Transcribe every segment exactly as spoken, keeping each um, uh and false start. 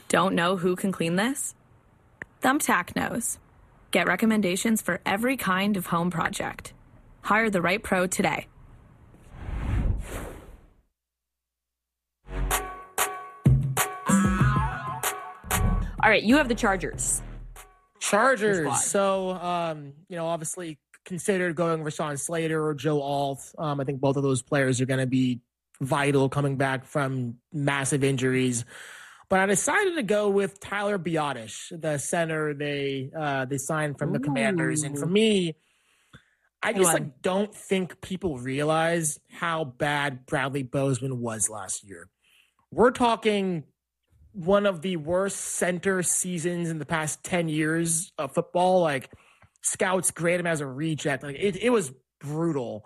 Don't know who can clean this? Thumbtack knows. Get recommendations for every kind of home project. Hire the right pro today. All right, you have the Chargers. Chargers. So, um, you know, obviously considered going Rashawn Slater or Joe Alt. Um, I think both of those players are going to be vital coming back from massive injuries. But I decided to go with Tyler Biadasz, the center they uh, they signed from the Ooh. Commanders. And for me, I just like don't think people realize how bad Bradley Bozeman was last year. We're talking one of the worst center seasons in the past ten years of football. Like, scouts grade him as a reject. Like, it, it was brutal.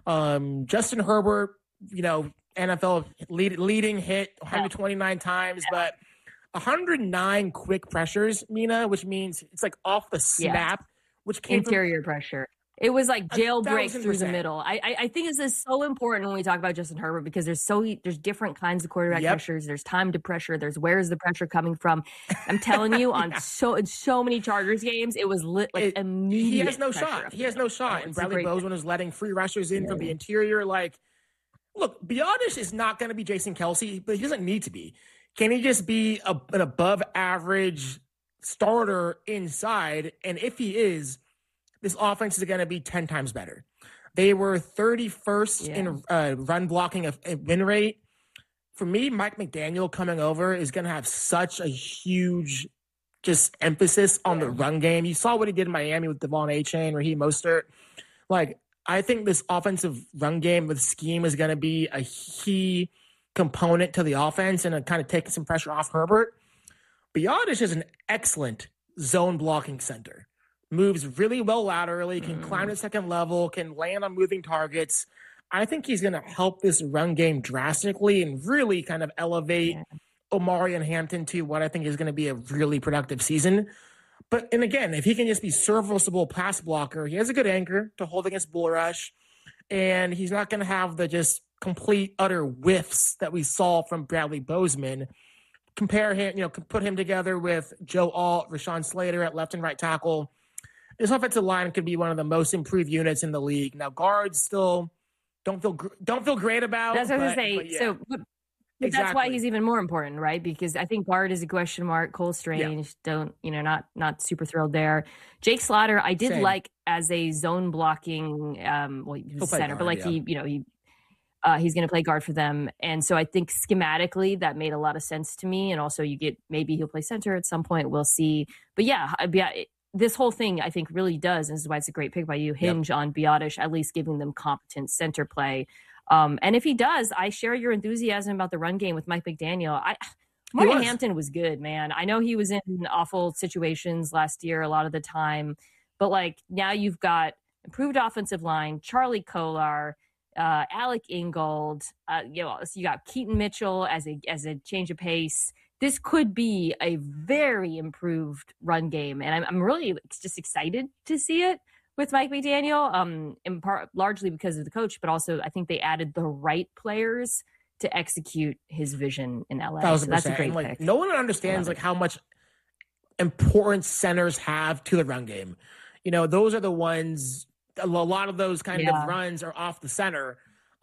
Um, Justin Herbert, you know, N F L lead, leading hit one hundred twenty-nine times, but one hundred nine quick pressures, Mina, which means it's like off the snap, yeah. which came interior from, pressure. It was like jailbreak through the middle. I, I I think this is so important when we talk about Justin Herbert because there's so there's different kinds of quarterback yep. pressures. There's time to pressure. There's where's the pressure coming from. I'm telling you, on so in so many Chargers games, it was lit like it, immediate. He has no shot. He has no shot. Oh, and Bradley Bozeman is letting free rushers in yeah. from the interior. Like, look, Biadasz is not going to be Jason Kelce, but he doesn't need to be. Can he just be a, an above average starter inside? And if he is, this offense is going to be ten times better. They were thirty-first yeah. in uh, run blocking of win rate. For me, Mike McDaniel coming over is going to have such a huge just emphasis on yeah. the run game. You saw what he did in Miami with Devon Achane, Raheem Mostert. Like, I think this offensive run game with scheme is going to be a key component to the offense and kind of taking some pressure off Herbert. Biadasz is an excellent zone blocking center. Moves really well laterally, can mm. climb to second level, can land on moving targets. I think he's going to help this run game drastically and really kind of elevate yeah. Omarion Hampton to what I think is going to be a really productive season. But, and again, if he can just be serviceable pass blocker, he has a good anchor to hold against bull rush, and he's not going to have the just complete, utter whiffs that we saw from Bradley Bozeman. Compare him, you know, put him together with Joe Alt, Rashawn Slater at left and right tackle. This offensive line could be one of the most improved units in the league. Now, guards still don't feel don't feel great about. That's what but, I was going to say. But yeah. So but, but exactly. that's why he's even more important, right? Because I think guard is a question mark. Cole Strange, yeah. don't you know? Not not super thrilled there. Jake Slaughter, I did Same. like as a zone blocking. Um, well, he was center, guard, but like yeah. he, you know, he. Uh, he's going to play guard for them. And so I think schematically that made a lot of sense to me. And also you get, maybe he'll play center at some point. We'll see. But yeah, yeah this whole thing I think really does, and this is why it's a great pick by you, hinge yep. on Biadasz at least giving them competent center play. Um, and if he does, I share your enthusiasm about the run game with Mike McDaniel. I Martin Hampton was good, man. I know he was in awful situations last year a lot of the time, but like now you've got improved offensive line, Charlie Kolar, Uh, Alec Ingold, uh, you know, so you got Keaton Mitchell as a as a change of pace. This could be a very improved run game, and I'm I'm really just excited to see it with Mike McDaniel. Um, in part largely because of the coach, but also I think they added the right players to execute his vision in L A. So that's a great like, pick. No one understands like how much importance centers have to the run game. You know, those are the ones. A lot of those kind yeah. of runs are off the center.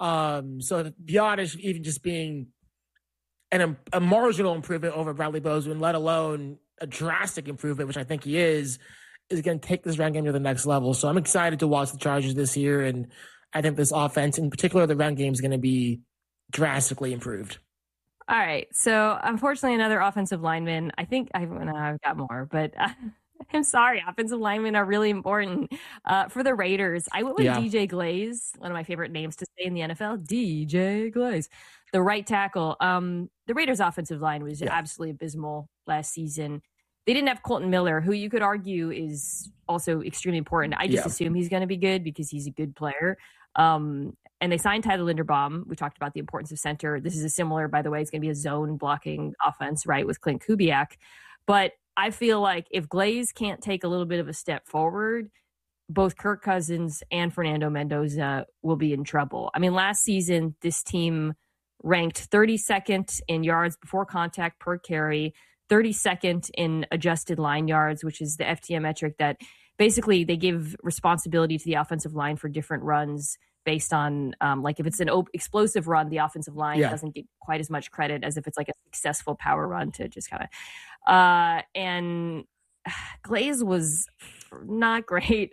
Um, so Biadasz even just being an, a marginal improvement over Bradley Bozeman, let alone a drastic improvement, which I think he is, is going to take this run game to the next level. So I'm excited to watch the Chargers this year, and I think this offense, in particular the run game, is going to be drastically improved. All right. So unfortunately, another offensive lineman. I think I've, no, I've got more, but uh, I'm sorry. Offensive linemen are really important uh, for the Raiders. I went with yeah. D J Glaze, one of my favorite names to say in the N F L. D J Glaze, the right tackle. Um, the Raiders' offensive line was yeah. absolutely abysmal last season. They didn't have Colton Miller, who you could argue is also extremely important. I just yeah. assume he's going to be good because he's a good player. Um, and they signed Tyler Linderbaum. We talked about the importance of center. This is a similar, by the way, it's going to be a zone blocking offense, right, with Clint Kubiak. But I feel like if Glaze can't take a little bit of a step forward, both Kirk Cousins and Fernando Mendoza will be in trouble. I mean, last season, this team ranked thirty-second in yards before contact per carry, thirty-second in adjusted line yards, which is the F T M metric that basically they give responsibility to the offensive line for different runs based on um, like if it's an op- explosive run, the offensive line yeah. doesn't get quite as much credit as if it's like a successful power run to just kind of uh, and Glaze was not great.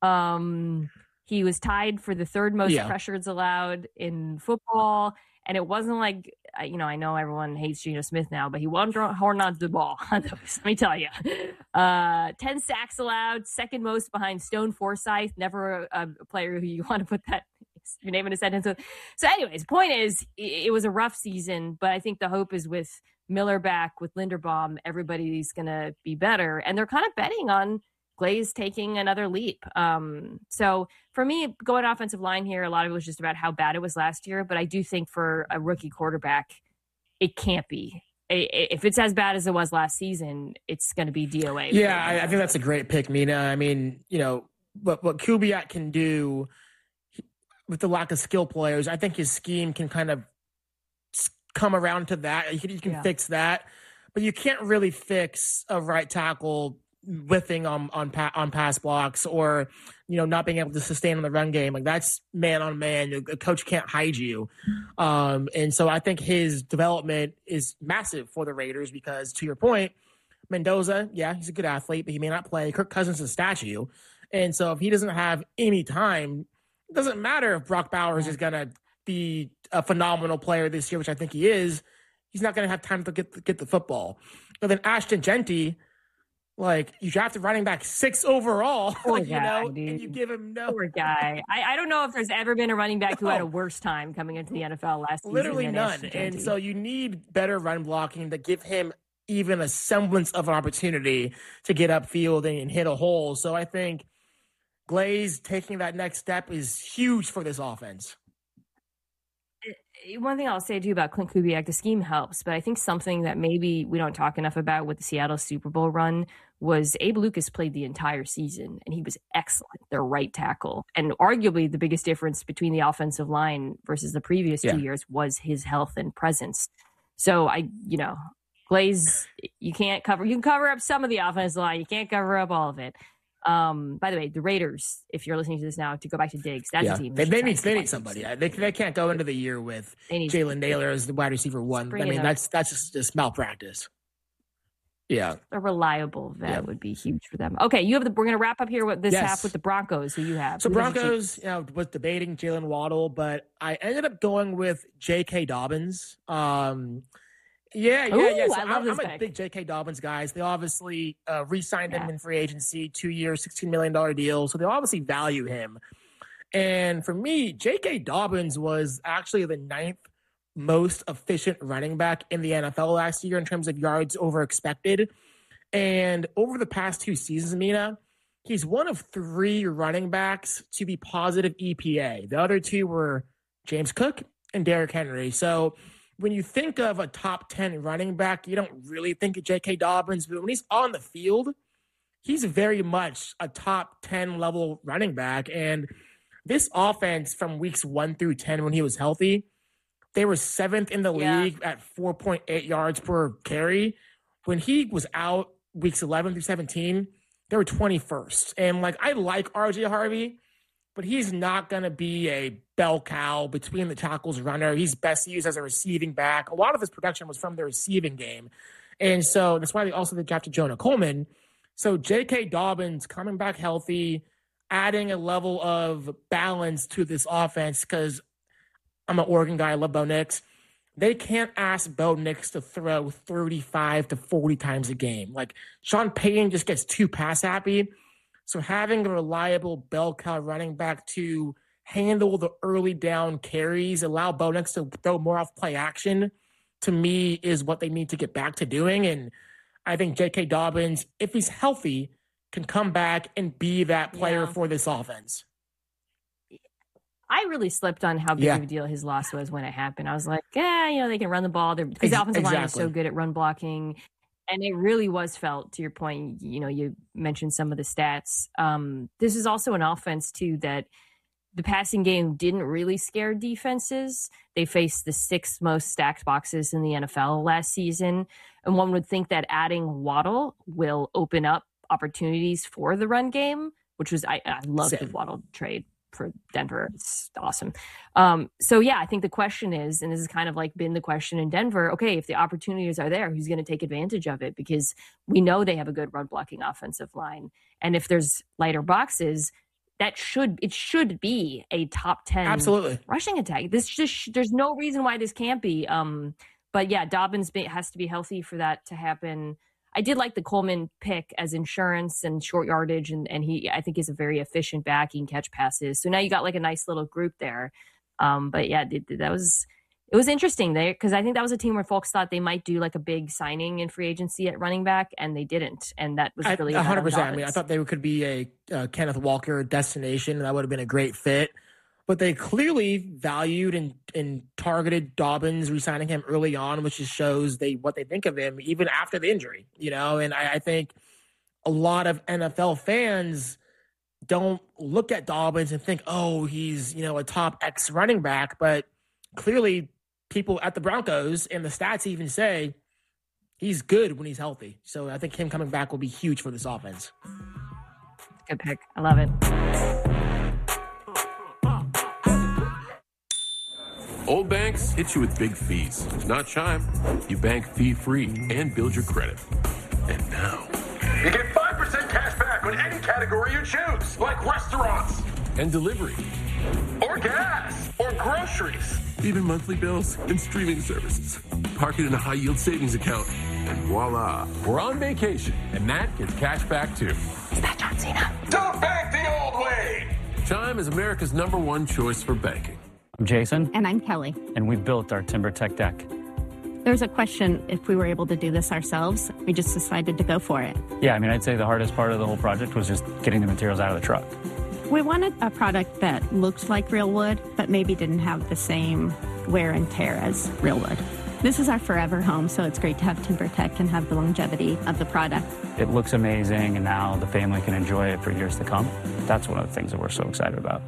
Um, he was tied for the third most yeah. pressures allowed in football. And it wasn't like, you know, I know everyone hates Geno Smith now, but he won horn on the ball. Let me tell you. Uh, ten sacks allowed, second most behind Stone Forsythe, never a, a player who you want to put that your name in a sentence with. So anyways, point is, it, it was a rough season, but I think the hope is with Miller back, with Linderbaum, everybody's going to be better. And they're kind of betting on Glaze taking another leap. Um, so for me, going offensive line here, a lot of it was just about how bad it was last year. But I do think for a rookie quarterback, it can't be. If it's as bad as it was last season, it's going to be D O A. Yeah, I, I think that's a great pick, Mina. I mean, you know, what, what Kubiak can do with the lack of skill players, I think his scheme can kind of come around to that. You can, you can yeah. fix that. But you can't really fix a right tackle whiffing on on pa- on pass blocks, or you know not being able to sustain on the run game. Like that's man on man. A coach can't hide you, um, and so I think his development is massive for the Raiders because, to your point, Mendoza, yeah, he's a good athlete, but he may not play. Kirk Cousins is a statue, and so if he doesn't have any time, it doesn't matter if Brock Bowers is gonna be a phenomenal player this year, which I think he is. He's not gonna have time to get get the football. But then Ashton Genty. Like, you drafted running back six overall, Poor like, guy, you know, dude. and you give him no. Poor guy. I, I don't know if there's ever been a running back who no. had a worse time coming into the N F L last season. Literally none. And so you need better run blocking to give him even a semblance of an opportunity to get upfield and, and hit a hole. So I think Glaze taking that next step is huge for this offense. One thing I'll say too about Clint Kubiak, the scheme helps, but I think something that maybe we don't talk enough about with the Seattle Super Bowl run was Abe Lucas played the entire season and he was excellent, their right tackle. And arguably the biggest difference between the offensive line versus the previous yeah. two years was his health and presence. So I, you know, Glaze, you can't cover, you can cover up some of the offensive line. You can't cover up all of it. Um, by the way, the Raiders, if you're listening to this now, to go back to Diggs, that's yeah. a team. They, they need they need somebody. They they can't go into the year with Jalen Naylor as the wide receiver one. I mean, that's that's just, just malpractice. Yeah, a reliable vet yeah. would be huge for them. Okay, you have the. We're gonna wrap up here with this yes. half with the Broncos. Who you have? So who Broncos, you know, was debating Jalen Waddle, but I ended up going with J K. Dobbins. Um, Yeah, yeah, Ooh, yeah. So I love I'm, this I'm pick. a big J K. Dobbins guys. They obviously uh, re-signed yeah. him in free agency, two years, sixteen million dollars deal. So they obviously value him. And for me, J K. Dobbins was actually the ninth most efficient running back in the N F L last year in terms of yards over expected. And over the past two seasons, Mina, he's one of three running backs to be positive E P A. The other two were James Cook and Derrick Henry. So when you think of a top ten running back, you don't really think of J K. Dobbins, but when he's on the field, he's very much a top ten level running back. And this offense from weeks one through ten, when he was healthy, they were seventh in the yeah. league at four point eight yards per carry. When he was out weeks eleven through seventeen, they were twenty-first. And like, I like R J Harvey, but he's not going to be a bell cow between the tackles runner. He's best used as a receiving back. A lot of his production was from the receiving game. And so that's why they also drafted Jonah Coleman. So J K. Dobbins coming back healthy, adding a level of balance to this offense, because I'm an Oregon guy. I love Bo Nix. They can't ask Bo Nix to throw thirty-five to forty times a game. Like, Sean Payton just gets too pass happy. So having a reliable bell cow running back to handle the early down carries, allow Bo Nix to throw more off play action, to me is what they need to get back to doing. And I think J K. Dobbins, if he's healthy, can come back and be that player yeah. for this offense. I really slipped on how big yeah. of a deal his loss was when it happened. I was like, yeah, you know, they can run the ball. They're, because the offensive exactly. line is so good at run blocking. And it really was felt, to your point, you know, you mentioned some of the stats. Um, this is also an offense, too, that the passing game didn't really scare defenses. They faced the sixth most stacked boxes in the N F L last season. And one would think that adding Waddle will open up opportunities for the run game, which was, I, I love the Waddle trade for Denver. It's awesome. Um, so yeah, I think the question is, and this has kind of like been the question in Denver, okay, if the opportunities are there, who's going to take advantage of it? Because we know they have a good run blocking offensive line. And if there's lighter boxes, that should, it should be a top ten Absolutely. rushing attack. This just, there's no reason why this can't be. Um, but yeah, Dobbins has to be healthy for that to happen. I did like the Coleman pick as insurance and short yardage, and, and he, I think, is a very efficient back. He can catch passes. So now you got like a nice little group there. Um, but yeah, it, that was it was interesting there because I think that was a team where folks thought they might do like a big signing in free agency at running back, and they didn't. And that was really one hundred percent. I mean, I thought they could be a uh, Kenneth Walker destination, and that would have been a great fit. But they clearly valued and, and targeted Dobbins, re-signing him early on, which just shows they what they think of him even after the injury, you know. And I, I think a lot of N F L fans don't look at Dobbins and think, oh, he's, you know, a top X running back. But clearly people at the Broncos and the stats even say he's good when he's healthy. So I think him coming back will be huge for this offense. Good pick. I love it. Old banks hit you with big fees. Not Chime. You bank fee-free and build your credit. And now you get five percent cash back on any category you choose, like restaurants. And delivery. Or gas. Or groceries. Even monthly bills and streaming services. Park it in a high-yield savings account. And voila. We're on vacation. And that gets cash back too. Is that John Cena? Don't bank the old way! Chime is America's number one choice for banking. I'm Jason. And I'm Kelly. And we built our TimberTech deck. There's a question if we were able to do this ourselves. We just decided to go for it. Yeah, I mean, I'd say the hardest part of the whole project was just getting the materials out of the truck. We wanted a product that looked like real wood, but maybe didn't have the same wear and tear as real wood. This is our forever home, so it's great to have TimberTech and have the longevity of the product. It looks amazing, and now the family can enjoy it for years to come. That's one of the things that we're so excited about.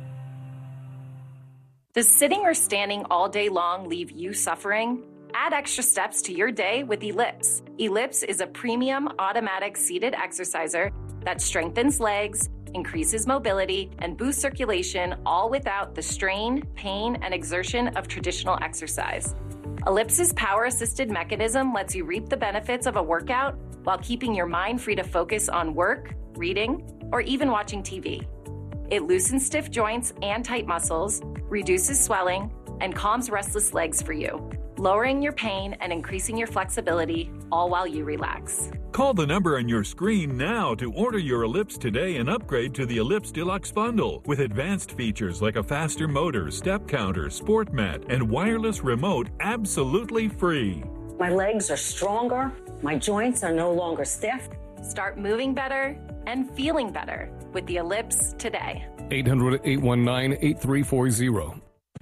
Does sitting or standing all day long leave you suffering? Add extra steps to your day with Ellipse. Ellipse is a premium automatic seated exerciser that strengthens legs, increases mobility, and boosts circulation, all without the strain, pain, and exertion of traditional exercise. Ellipse's power-assisted mechanism lets you reap the benefits of a workout while keeping your mind free to focus on work, reading, or even watching T V. It loosens stiff joints and tight muscles, reduces swelling, and calms restless legs for you, lowering your pain and increasing your flexibility, all while you relax. Call the number on your screen now to order your Ellipse today and upgrade to the Ellipse Deluxe Bundle with advanced features like a faster motor, step counter, sport mat, and wireless remote absolutely free. My legs are stronger. My joints are no longer stiff. Start moving better and feeling better with the Ellipse today. eight hundred, eight one nine, eight three four zero.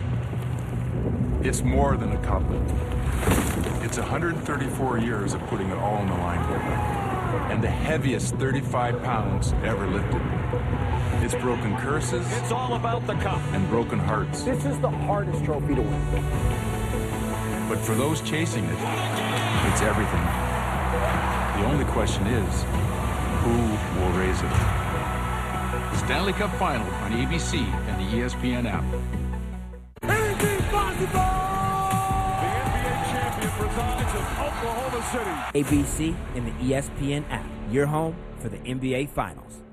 It's more than a cup. It's one hundred thirty-four years of putting it all on the line. And the heaviest thirty-five pounds ever lifted. It's broken curses. It's all about the cup. And broken hearts. This is the hardest trophy to win. But for those chasing it, it's everything. The only question is, who will raise it? Stanley Cup Final on A B C and the E S P N app. Anything possible! The N B A champion resides in Oklahoma City. A B C and the E S P N app, your home for the N B A Finals.